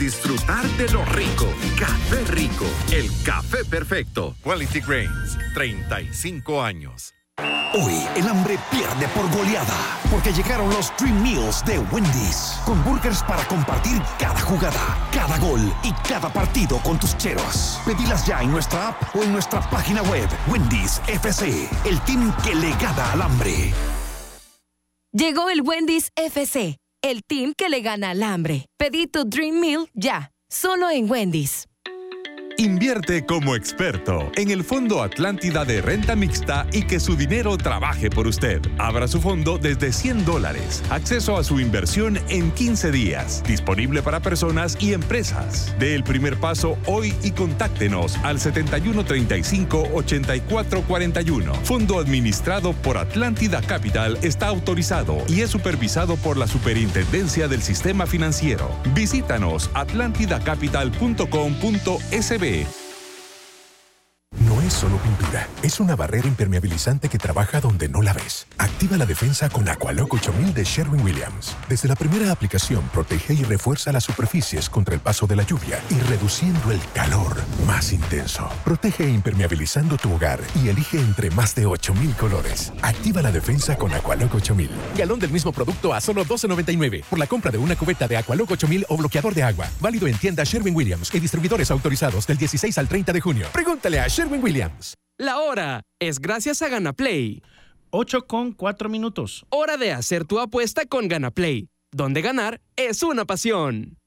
disfrutar de lo rico. Café Rico, el café perfecto. Quality Grains, 35 años. Hoy el hambre pierde por goleada, porque llegaron los Dream Meals de Wendy's, con burgers para compartir cada jugada, cada gol y cada partido con tus cheros. Pedilas ya en nuestra app o en nuestra página web. Wendy's FC, el team que le gana al hambre. Llegó el Wendy's FC, el team que le gana al hambre. Pedí tu Dream Meal ya, solo en Wendy's. Invierte como experto en el Fondo Atlántida de Renta Mixta y que su dinero trabaje por usted. Abra su fondo desde $100. Acceso a su inversión en 15 días. Disponible para personas y empresas. Dé el primer paso hoy y contáctenos al 7135-8441. Fondo administrado por Atlántida Capital está autorizado y es supervisado por la Superintendencia del Sistema Financiero. Visítanos atlantidacapital.com.sb. No es solo pintura, es una barrera impermeabilizante que trabaja donde no la ves. Activa la defensa con Aqualock 8000 de Sherwin-Williams. Desde la primera aplicación, protege y refuerza las superficies contra el paso de la lluvia y reduciendo el calor más intenso. Protege impermeabilizando tu hogar y elige entre más de 8000 colores. Activa la defensa con Aqualock 8000. Galón del mismo producto a solo $12.99 por la compra de una cubeta de Aqualock 8000 o bloqueador de agua. Válido en tiendas Sherwin-Williams y distribuidores autorizados del 16 al 30 de junio. Pregúntale a Sherwin-Williams. La hora es gracias a Ganaplay. 8:04. Hora de hacer tu apuesta con Ganaplay, donde ganar es una pasión.